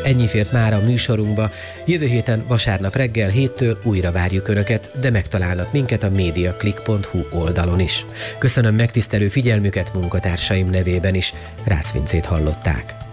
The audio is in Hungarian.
Ennyi fért már a műsorunkba. Jövő héten vasárnap reggel 7-től újra várjuk Önöket, de megtalálnak minket a mediaclick.hu oldalon is. Köszönöm megtisztelő figyelmüket munkatársaim nevében is. Rácz Vincét hallották.